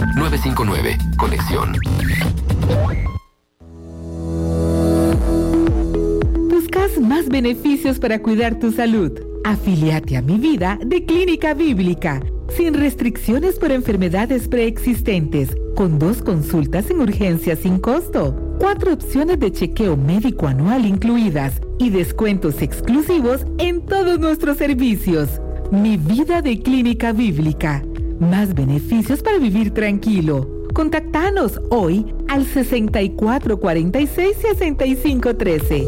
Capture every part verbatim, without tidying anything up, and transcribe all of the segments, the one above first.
nueve cinco nueve, Conexión. ¿Buscas más beneficios para cuidar tu salud? Afíliate a Mi Vida de Clínica Bíblica, sin restricciones por enfermedades preexistentes, con dos consultas en urgencia sin costo, cuatro opciones de chequeo médico anual incluidas y descuentos exclusivos en todos nuestros servicios. Mi Vida de Clínica Bíblica. Más beneficios para vivir tranquilo. Contactanos hoy al sesenta y cuatro cuarenta y seis, sesenta y cinco trece.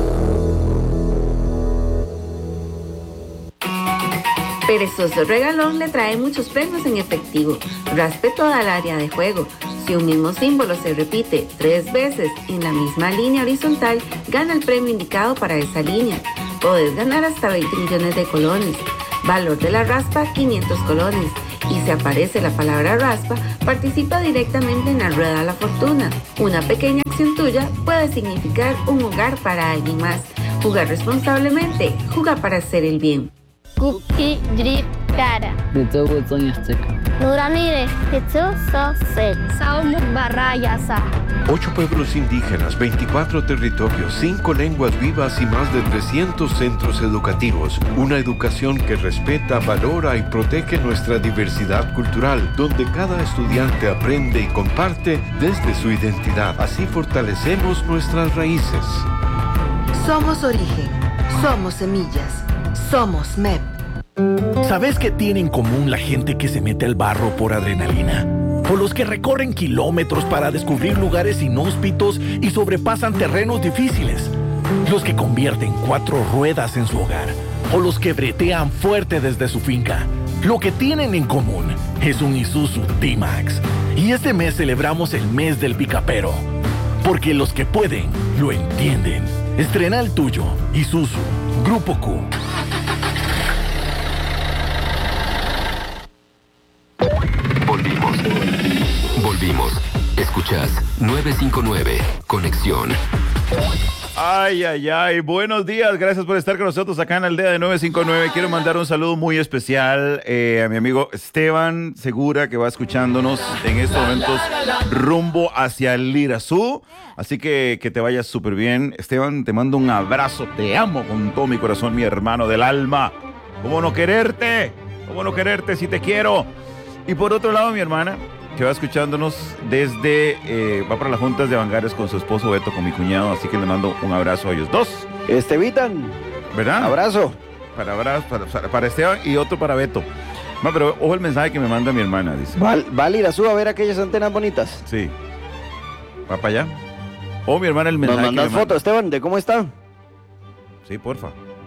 Perezoso Regalón le trae muchos premios en efectivo. Raspe toda el área de juego. Si un mismo símbolo se repite tres veces en la misma línea horizontal, gana el premio indicado para esa línea. Podés ganar hasta veinte millones de colones. Valor de la raspa, quinientos colones. Y si aparece la palabra raspa, participa directamente en la rueda de la fortuna. Una pequeña acción tuya puede significar un hogar para alguien más. Jugar responsablemente. Juega para hacer el bien. Cookie Drip Cara. Nuramire, Barrayasa. Ocho pueblos indígenas, veinticuatro territorios, cinco lenguas vivas y más de trescientos centros educativos. Una educación que respeta, valora y protege nuestra diversidad cultural, donde cada estudiante aprende y comparte desde su identidad. Así fortalecemos nuestras raíces. Somos origen, somos semillas, somos M E P. ¿Sabes qué tiene en común la gente que se mete al barro por adrenalina? O los que recorren kilómetros para descubrir lugares inhóspitos y sobrepasan terrenos difíciles. Los que convierten cuatro ruedas en su hogar. O los que bretean fuerte desde su finca. Lo que tienen en común es un Isuzu D-Max. Y este mes celebramos el mes del picapero. Porque los que pueden, lo entienden. Estrena el tuyo. Isuzu. Grupo Q. Volvimos. Volvimos. Escuchás nueve cinco nueve, Conexión. Ay, ay, ay. Buenos días. Gracias por estar con nosotros acá en la aldea de nueve cinco nueve. Quiero mandar un saludo muy especial eh, a mi amigo Esteban Segura, que va escuchándonos en estos momentos rumbo hacia el Irazú. Así que que te vayas súper bien. Esteban, te mando un abrazo. Te amo con todo mi corazón, mi hermano del alma. ¿Cómo no quererte? ¿Cómo no quererte si te quiero? Y por otro lado, mi hermana, que va escuchándonos desde, eh, va para las juntas de Bangares con su esposo Beto, con mi cuñado, así que le mando un abrazo a ellos dos. Estevitan. ¿Verdad? Abrazo. Para, abrazo, para, para Esteban y otro para Beto. No, pero ojo el mensaje que me manda mi hermana, dice. ¿Va, va al Irazú a ver aquellas antenas bonitas? Sí. ¿Va para allá? O mi hermana el mensaje. ¿Nos mandas foto, Esteban, de cómo está? Sí, porfa.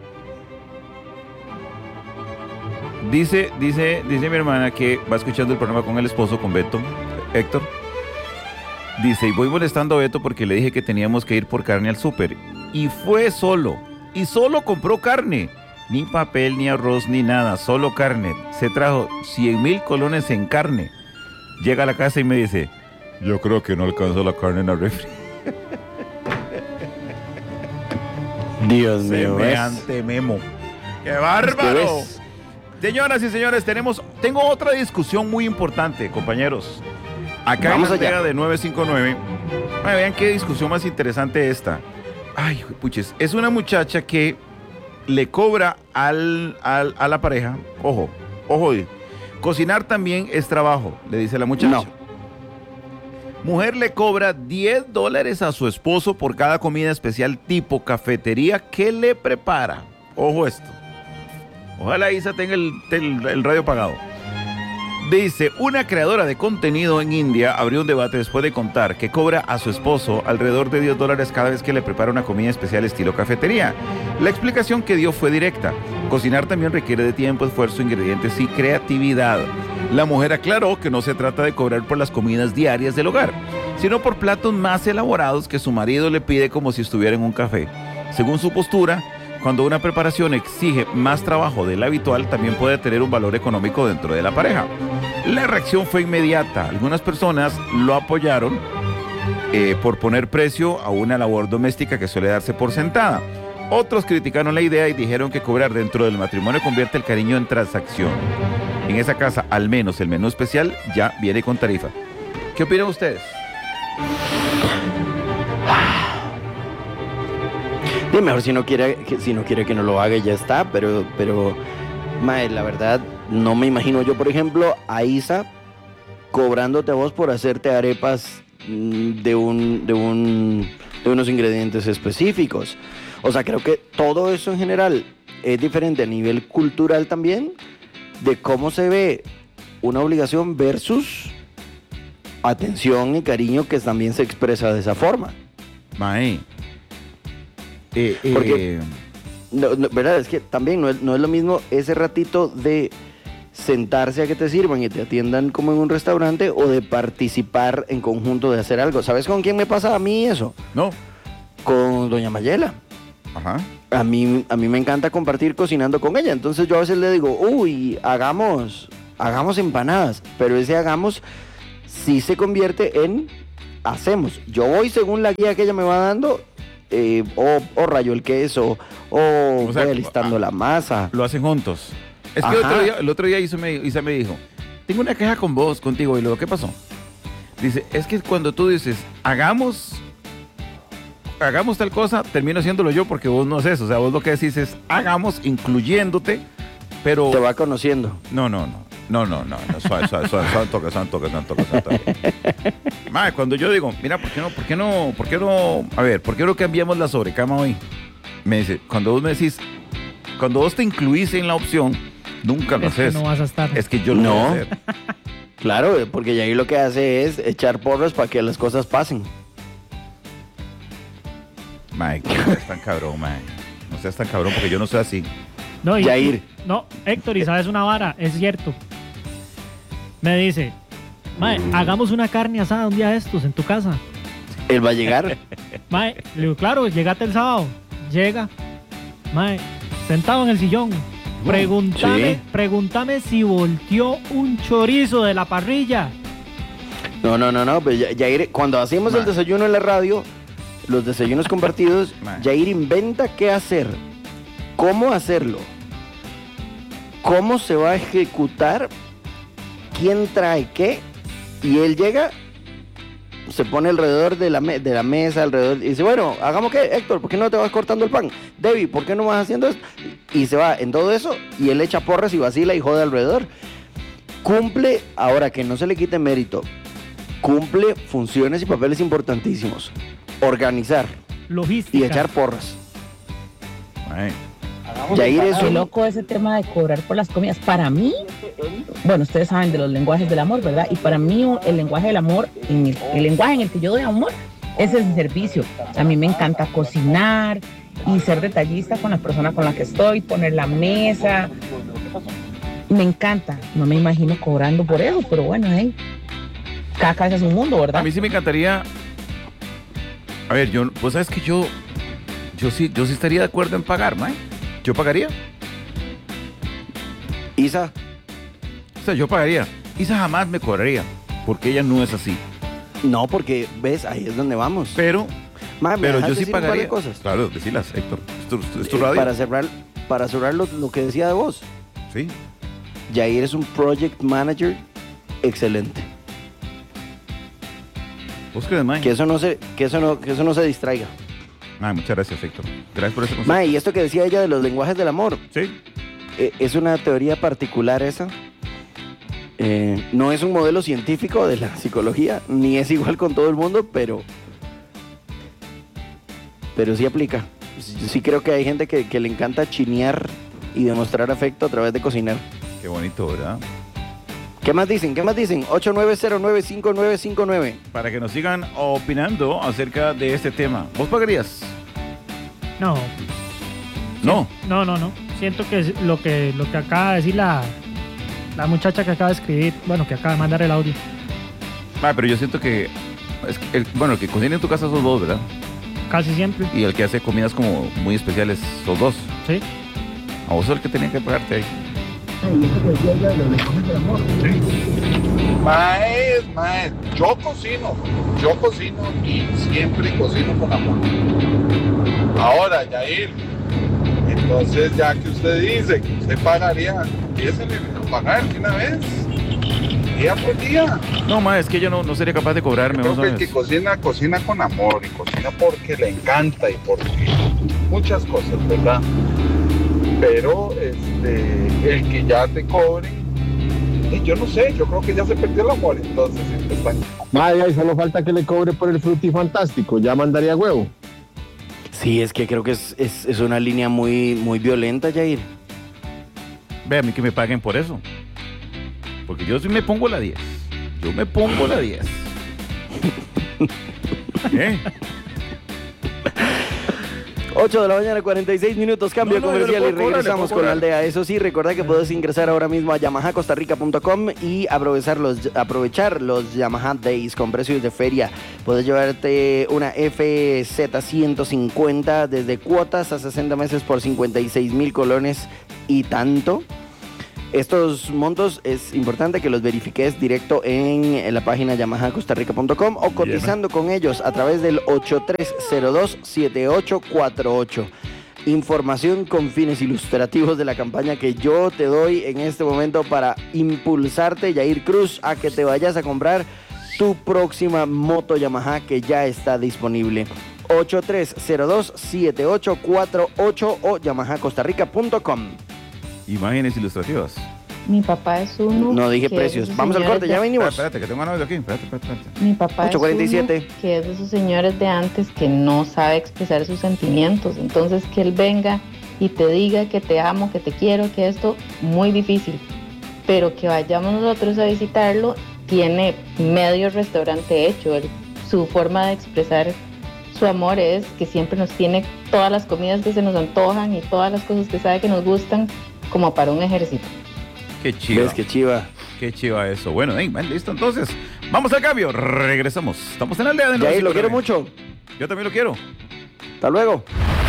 Dice, dice, dice mi hermana que va escuchando el programa con el esposo, con Beto, Héctor. Dice, y voy molestando a Beto porque le dije que teníamos que ir por carne al súper. Y fue solo. Y solo compró carne. Ni papel, ni arroz, ni nada. Solo carne. Se trajo cien mil colones en carne. Llega a la casa y me dice, yo creo que no alcanzó la carne en la refri. Dios mío. Semejante memo. ¡Qué bárbaro! Señoras y señores, tenemos, tengo otra discusión muy importante, compañeros. Acá Vamos en la aldea de nueve cinco nueve. Ay, vean qué discusión más interesante esta. Ay, puches, es una muchacha que le cobra al, al, a la pareja. Ojo, ojo, cocinar también es trabajo, le dice la muchacha. No. Mujer le cobra diez dólares a su esposo por cada comida especial tipo cafetería que le prepara. Ojo esto. Ojalá Isa tenga el, el, el radio apagado. Dice, una creadora de contenido en India abrió un debate después de contar que cobra a su esposo alrededor de diez dólares cada vez que le prepara una comida especial estilo cafetería. La explicación que dio fue directa. Cocinar también requiere de tiempo, esfuerzo, ingredientes y creatividad. La mujer aclaró que no se trata de cobrar por las comidas diarias del hogar, sino por platos más elaborados que su marido le pide como si estuviera en un café. Según su postura, cuando una preparación exige más trabajo del habitual, también puede tener un valor económico dentro de la pareja. La reacción fue inmediata. Algunas personas lo apoyaron eh, por poner precio a una labor doméstica que suele darse por sentada. Otros criticaron la idea y dijeron que cobrar dentro del matrimonio convierte el cariño en transacción. en esa casa, al menos el menú especial, ya viene con tarifa. ¿Qué opinan ustedes? Sí, mejor si no quiere que, si no quiere que no lo haga, ya está, pero, pero mae, la verdad, no me imagino yo, por ejemplo, a Isa cobrándote a vos por hacerte arepas de un, de un, de unos ingredientes específicos. O sea, creo que todo eso en general es diferente a nivel cultural también, de cómo se ve una obligación versus atención y cariño que también se expresa de esa forma. Mae. Eh, eh, Porque, no, no, verdad, es que también no es, no es lo mismo ese ratito de sentarse a que te sirvan y te atiendan como en un restaurante o de participar en conjunto de hacer algo. ¿Sabes con quién me pasa a mí eso? No. Con doña Mayela. Ajá. A mí, a mí me encanta compartir cocinando con ella. Entonces yo a veces le digo, uy, hagamos, hagamos empanadas. Pero ese hagamos sí se convierte en hacemos. Yo voy según la guía que ella me va dando, eh, o, o rayo el queso, o, o sea, voy alistando ah, la masa. Lo hacen juntos. Es que el otro día, el otro día Isa me, Isa me dijo, tengo una queja con vos, contigo. Y luego, ¿qué pasó? Dice, es que cuando tú dices, hagamos, hagamos tal cosa, termino haciéndolo yo porque vos no haces. O sea, vos lo que decís es, hagamos, incluyéndote, pero... Te va conociendo. No, no, no. No, no, no, no, suave, suave, suave, suave, toque, suave, toque, suave, toque, suave, toque. Madre, cuando yo digo, mira, ¿por qué no, por qué no, por qué no, a ver, ¿por qué no cambiamos la sobrecama hoy? Me dice, cuando vos me decís, cuando vos te incluís en la opción, nunca lo es haces. Que no vas a estar. Es que yo lo no. voy a hacer. Claro, porque ya ahí lo que hace es echar porras para que las cosas pasen. Madre, no seas tan cabrón, madre. No seas tan cabrón porque yo no soy así. No, y, Yair. No, Héctor, y sabes una vara, es cierto. Me dice, mae, hagamos una carne asada un día de estos en tu casa. Él va a llegar. Mae, le digo, claro, llegate el sábado. Llega, mae, sentado en el sillón. Pregúntame, sí. pregúntame si volteó un chorizo de la parrilla. No, no, no, no, pues Yair, cuando hacemos mae. el desayuno en la radio, los desayunos compartidos, mae. Yair inventa qué hacer, cómo hacerlo, cómo se va a ejecutar, quién trae qué, y él llega, se pone alrededor de la, me- de la mesa, alrededor, y dice, bueno, hagamos qué, Héctor, ¿por qué no te vas cortando el pan? Debbie, ¿por qué no vas haciendo esto? Y se va en todo eso, y él echa porras y vacila y jode alrededor. Cumple, ahora que no se le quite mérito, cumple funciones y papeles importantísimos. Organizar. Logística. Y echar porras. Ay. Yair es Qué un... loco ese tema de cobrar por las comidas. Para mí, bueno, ustedes saben de los lenguajes del amor, ¿verdad? Y para mí el lenguaje del amor, en el, el lenguaje en el que yo doy amor, es el servicio. A mí me encanta cocinar y ser detallista con la persona con la que estoy, poner la mesa. Me encanta. No me imagino cobrando por eso, pero bueno, hey, cada cabeza es un mundo, ¿verdad? A mí sí me encantaría. A ver, yo, vos sabes que yo, yo sí, yo sí estaría de acuerdo en pagar, ¿no? Yo pagaría. Isa. O sea, yo pagaría. Isa jamás me cobraría, porque ella no es así. No, porque, ves, ahí es donde vamos. Pero, Ma, pero yo sí pagaría. De cosas? Claro, decirlas, Héctor. Esto es tu eh, radio. Para cerrar, para cerrar lo, lo que decía de vos. Sí. Yair es un project manager excelente. ¿Vos crees, Mae? Que eso no se, que eso no, que eso no se distraiga. Ah, muchas gracias, Héctor. Gracias por ese consejo. Ma, y esto que decía ella de los lenguajes del amor. Sí. Eh, es una teoría particular esa. Eh, no es un modelo científico de la psicología, ni es igual con todo el mundo, pero pero sí aplica. Sí, sí creo que hay gente que, que le encanta chinear y demostrar afecto a través de cocinar. Qué bonito, ¿verdad? ¿Qué más dicen? ¿Qué más dicen? ocho nueve cero nueve cinco nueve cinco nueve. Para que nos sigan opinando acerca de este tema. ¿Vos pagarías? No. No. No, no, no. Siento que es lo que lo que acaba de decir la, la muchacha que acaba de escribir, bueno, que acaba de mandar el audio. Ah, pero yo siento que, es que el, bueno, el que cocina en tu casa sos vos, ¿verdad? Casi siempre. Y el que hace comidas como muy especiales sos vos. Sí. A vos sos el que tenía que pagarte ahí. Maes, maes, yo cocino, yo cocino y siempre cocino con amor. Ahora, Yair, Entonces, ya que usted dice que usted pagaría, empiece a pagar de una vez, día por día. No, ma, es que yo no, no sería capaz de cobrarme. Yo creo que el que cocina, cocina con amor y cocina porque le encanta y porque muchas cosas, ¿verdad? Pero este, el que ya te cobre, yo no sé, yo creo que ya se perdió el amor, entonces pues, vaya, y solo falta que le cobre por el frutifantástico, ya mandaría huevo. Sí, es que creo que es, es, es una línea muy, muy violenta, Jair. Ve, a mí que me paguen por eso. Porque yo sí me pongo la diez. Yo me pongo la diez. ¿Qué? ocho de la mañana, cuarenta y seis minutos, cambio no, no, comercial y regresamos con la cobrar. aldea. Eso sí, recuerda que puedes ingresar ahora mismo a yamaha costa rica punto com y aprovechar los, aprovechar los Yamaha Days con precios de feria. Puedes llevarte una F Z ciento cincuenta desde cuotas a sesenta meses por cincuenta y seis mil colones y tanto. Estos montos es importante que los verifiques directo en la página yamaha costa rica punto com o cotizando con ellos a través del ocho tres cero dos siete ocho cuatro ocho. Información con fines ilustrativos de la campaña que yo te doy en este momento para impulsarte, Yair Cruz, a que te vayas a comprar tu próxima moto Yamaha que ya está disponible. ocho tres cero dos siete ocho cuatro ocho o yamaha costa rica punto com. Imágenes ilustrativas. Mi papá es uno. No dije precios. Vamos al corte, ya venimos. Espérate, que tengo un audio aquí. Espérate, espérate, espérate. Mi papá ocho cuarenta y siete. es uno que es de esos señores de antes que no sabe expresar sus sentimientos. Entonces, que él venga y te diga que te amo, que te quiero, que esto, muy difícil. Pero que vayamos nosotros a visitarlo, tiene medio restaurante hecho. Él, su forma de expresar su amor es que siempre nos tiene todas las comidas que se nos antojan y todas las cosas que sabe que nos gustan, como para un ejército. Qué chiva. ¿Ves qué chiva? Qué chiva eso. Bueno, hey, man, listo, entonces. Vamos al cambio. Regresamos. Estamos en la aldea de nuevo. Yair, lo quiero mucho. Yo también lo quiero. Hasta luego.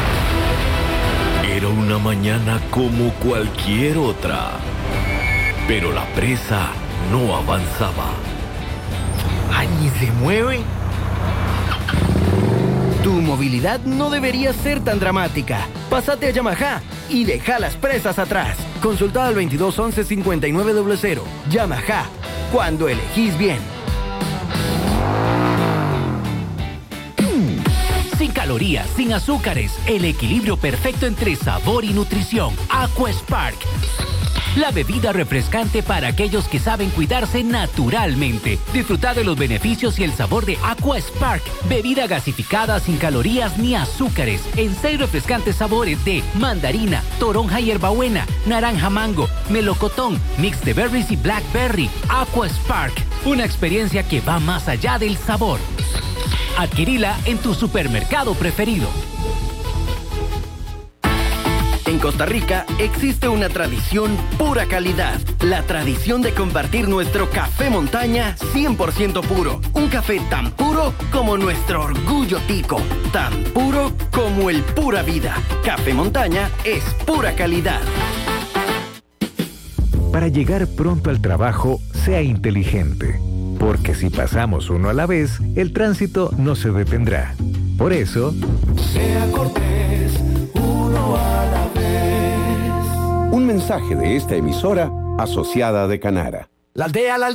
Era una mañana como cualquier otra. Pero la presa no avanzaba. ¡Ay, ni se mueve! Tu movilidad no debería ser tan dramática. Pásate a Yamaha y deja las presas atrás. Consulta al veintidós once cincuenta y nueve cero. Yamaha, cuando elegís bien. Sin calorías, sin azúcares, el equilibrio perfecto entre sabor y nutrición. Aquaspark. La bebida refrescante para aquellos que saben cuidarse naturalmente. Disfruta de los beneficios y el sabor de Aquaspark. Bebida gasificada sin calorías ni azúcares. En seis refrescantes sabores de mandarina, toronja y hierbabuena, naranja mango, melocotón, mix de berries y blackberry. Aquaspark. Una experiencia que va más allá del sabor. Adquirila en tu supermercado preferido. En Costa Rica existe una tradición pura calidad. La tradición de compartir nuestro café montaña cien por ciento puro. Un café tan puro como nuestro orgullo tico. Tan puro como el pura vida. Café montaña es pura calidad. Para llegar pronto al trabajo, sea inteligente. Porque si pasamos uno a la vez, el tránsito no se detendrá. Por eso, sea cortés, uno a la vez. Un mensaje de esta emisora asociada de Canara. La aldea, la aldea.